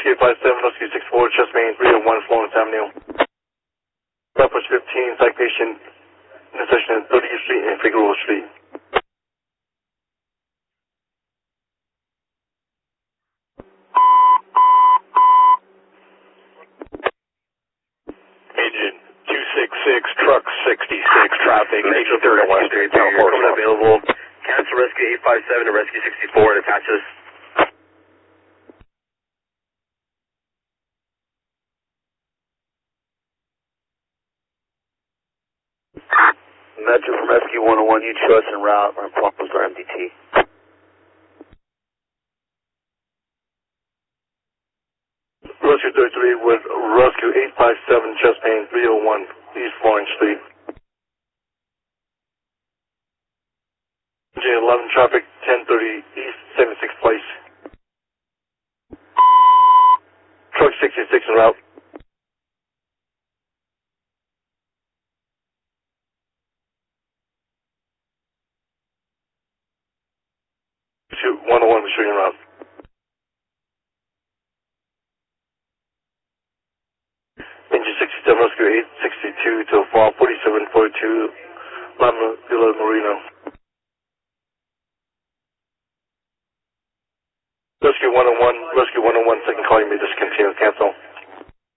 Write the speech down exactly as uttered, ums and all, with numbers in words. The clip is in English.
Rescue eight five seven, Rescue six four, chest main three oh one, Florence Avenue. Southwest fifteen, citation, intersection at thirtieth Street and Figueroa Street. Agent two six six, truck sixty-six, traffic, eighty third and West Street, Southport. Available. Cancel Rescue eight five seven to Rescue sixty-four and attaches. Metro from Rescue one oh one, you show us en route. We're in Palm Star M D T. Rescue thirty-three with Rescue eight five seven, chest main three oh one, East Florence Street. J eleven traffic, ten thirty East seventy-sixth Place. Truck sixty-six en route. one oh one, we're shooting around. Engine sixty-seven, Rescue eight sixty-two to fall forty-seven forty-two, Lama Villa Marino. Rescue one oh one, Rescue one oh one, second call, you may discontinue, cancel.